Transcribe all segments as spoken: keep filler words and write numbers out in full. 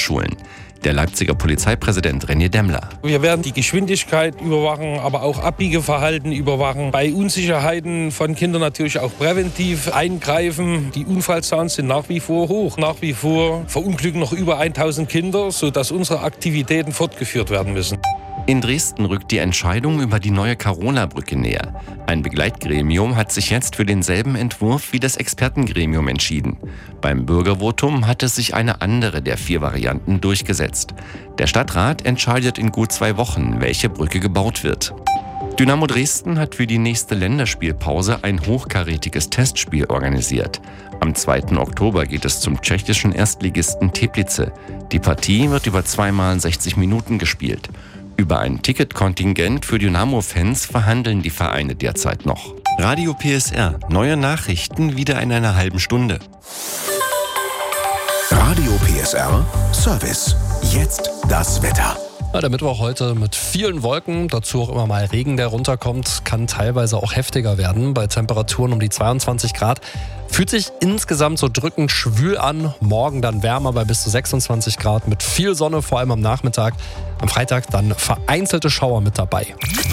Hochschulen. Der Leipziger Polizeipräsident René Demmler. Wir werden die Geschwindigkeit überwachen, aber auch Abbiegeverhalten überwachen. Bei Unsicherheiten von Kindern natürlich auch präventiv eingreifen. Die Unfallzahlen sind nach wie vor hoch. Nach wie vor verunglücken noch über tausend Kinder, sodass unsere Aktivitäten fortgeführt werden müssen. In Dresden rückt die Entscheidung über die neue Carola-Brücke näher. Ein Begleitgremium hat sich jetzt für denselben Entwurf wie das Expertengremium entschieden. Beim Bürgervotum hatte sich eine andere der vier Varianten durchgesetzt. Der Stadtrat entscheidet in gut zwei Wochen, welche Brücke gebaut wird. Dynamo Dresden hat für die nächste Länderspielpause ein hochkarätiges Testspiel organisiert. Am zweiten Oktober geht es zum tschechischen Erstligisten Teplice. Die Partie wird über zweimal sechzig Minuten gespielt. Über ein Ticketkontingent für Dynamo-Fans verhandeln die Vereine derzeit noch. Radio P S R. Neue Nachrichten wieder in einer halben Stunde. Radio P S R Service. Jetzt das Wetter. Ja, der Mittwoch heute mit vielen Wolken, dazu auch immer mal Regen, der runterkommt, kann teilweise auch heftiger werden. Bei Temperaturen um die zweiundzwanzig Grad. Fühlt sich insgesamt so drückend schwül an. Morgen dann wärmer bei bis zu sechsundzwanzig Grad mit viel Sonne, vor allem am Nachmittag. Am Freitag dann vereinzelte Schauer mit dabei.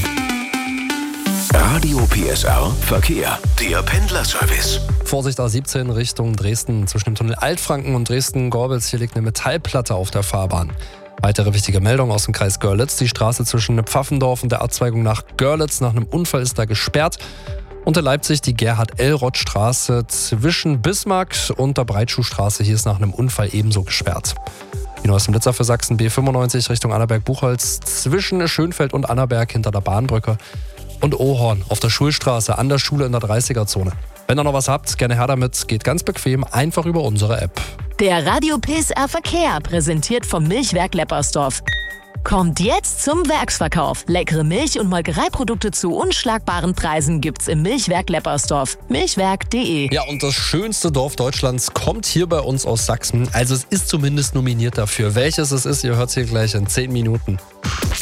Radio P S R Verkehr. Der Pendlerservice. Vorsicht A siebzehn Richtung Dresden. Zwischen dem Tunnel Altfranken und Dresden-Gorbels. Hier liegt eine Metallplatte auf der Fahrbahn. Weitere wichtige Meldung aus dem Kreis Görlitz. Die Straße zwischen Pfaffendorf und der Abzweigung nach Görlitz nach einem Unfall ist da gesperrt. Unter Leipzig die Gerhard-Elroth-Straße zwischen Bismarck und der Breitschuhstraße. Hier ist nach einem Unfall ebenso gesperrt. Die neuesten Blitzer für Sachsen B fünfundneunzig Richtung Annaberg-Buchholz zwischen Schönfeld und Annaberg hinter der Bahnbrücke. Und Ohorn auf der Schulstraße an der Schule in der dreißiger-Zone. Wenn ihr noch was habt, gerne her damit. Geht ganz bequem, einfach über unsere App. Der Radio P S R Verkehr, präsentiert vom Milchwerk Leppersdorf. Kommt jetzt zum Werksverkauf. Leckere Milch- und Molkereiprodukte zu unschlagbaren Preisen gibt's im Milchwerk Leppersdorf. milchwerk punkt de. Ja, und das schönste Dorf Deutschlands kommt hier bei uns aus Sachsen. Also es ist zumindest nominiert dafür. Welches es ist, ihr hört es hier gleich in zehn Minuten.